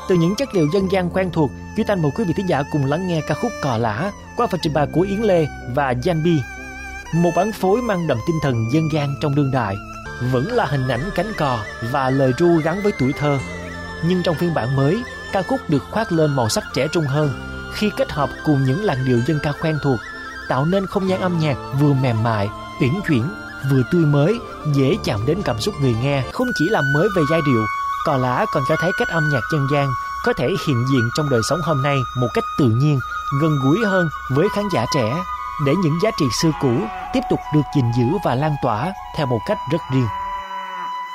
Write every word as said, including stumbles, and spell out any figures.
Từ những chất liệu dân gian quen thuộc, Duy Thanh mời quý vị thính giả cùng lắng nghe ca khúc Cò Lả qua phần trình bày của Yến Lê và Giang Bi. Một bản phối mang đậm tinh thần dân gian trong đương đại, vẫn là hình ảnh cánh cò và lời ru gắn với tuổi thơ. Nhưng trong phiên bản mới, ca khúc được khoác lên màu sắc trẻ trung hơn khi kết hợp cùng những làn điệu dân ca quen thuộc, tạo nên không gian âm nhạc vừa mềm mại, uyển chuyển, vừa tươi mới, dễ chạm đến cảm xúc người nghe. Không chỉ làm mới về giai điệu, Cò Lả còn cho thấy cách âm nhạc dân gian có thể hiện diện trong đời sống hôm nay một cách tự nhiên, gần gũi hơn với khán giả trẻ, để những giá trị xưa cũ tiếp tục được gìn giữ và lan tỏa theo một cách rất riêng.